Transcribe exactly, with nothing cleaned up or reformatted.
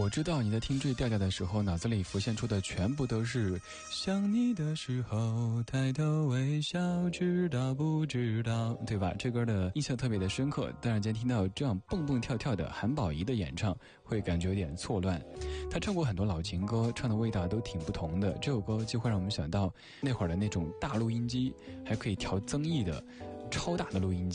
我知道你在听这调调的时候，脑子里浮现出的全部都是想你的时候抬头微笑，知道不知道，对吧？这歌的印象特别的深刻，但是今天听到这样蹦蹦跳跳的韩宝仪的演唱，会感觉有点错乱。他唱过很多老情歌，唱的味道都挺不同的，这首歌就会让我们想到那会儿的那种大录音机，还可以调增益的超大的录音机。